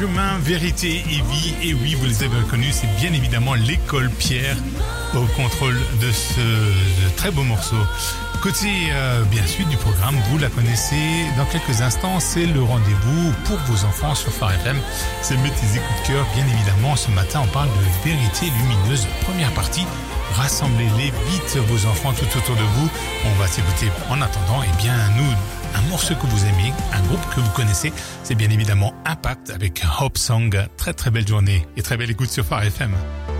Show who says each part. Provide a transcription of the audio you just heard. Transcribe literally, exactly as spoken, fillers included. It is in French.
Speaker 1: Chemin, vérité et vie, et oui, vous les avez reconnus, c'est bien évidemment l'école Pierre au contrôle de ce de très beau morceau. Côté euh, bien suite du programme, vous la connaissez, dans quelques instants, c'est le rendez-vous pour vos enfants sur Phare F M. C'est Métis et coups de cœur, bien évidemment. Ce matin, on parle de vérité lumineuse. Première partie, rassemblez-les vite vos enfants tout autour de vous. On va s'écouter en attendant, eh bien, nous, un morceau que vous aimez, un groupe que vous connaissez, c'est bien évidemment Impact avec Hope Song. Très très belle journée et très belle écoute sur Phare F M.